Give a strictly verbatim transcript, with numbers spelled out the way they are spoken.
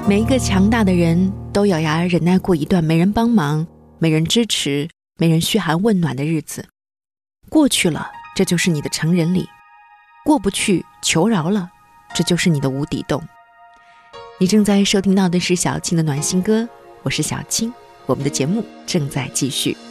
每一个强大的人都咬牙忍耐过一段没人帮忙、没人支持、没人嘘寒问暖的日子。过去了，这就是你的成人礼；过不去，求饶了，这就是你的无底洞。你正在收听到的是小青的暖心歌，我是小青，我们的节目正在继续。